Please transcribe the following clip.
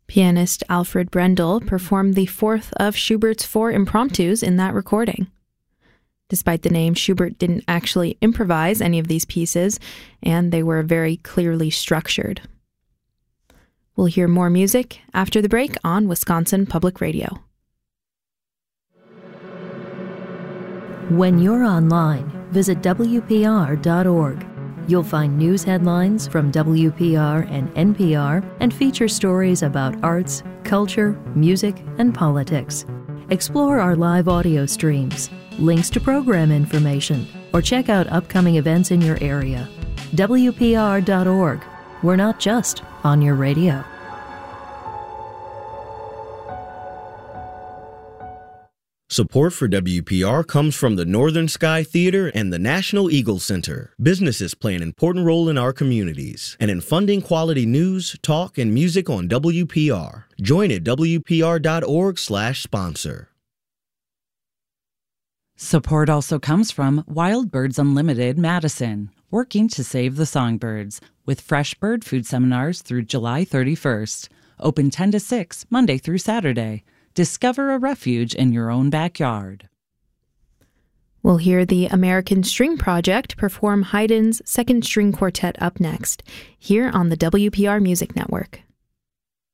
Pianist Alfred Brendel performed the fourth of Schubert's 4 impromptus in that recording. Despite the name, Schubert didn't actually improvise any of these pieces, and they were very clearly structured. We'll hear more music after the break on Wisconsin Public Radio. When you're online, visit WPR.org. You'll find news headlines from WPR and NPR and feature stories about arts, culture, music, and politics. Explore our live audio streams, links to program information, or check out upcoming events in your area. WPR.org. We're not just on your radio. Support for WPR comes from the Northern Sky Theater and the National Eagle Center. Businesses play an important role in our communities and in funding quality news, talk, and music on WPR. Join at WPR.org/sponsor. Support also comes from Wild Birds Unlimited Madison, working to save the songbirds, with fresh bird food seminars through July 31st. Open 10 to 6, Monday through Saturday. Discover a refuge in your own backyard. We'll hear the American String Project perform Haydn's Second String Quartet up next, here on the WPR Music Network.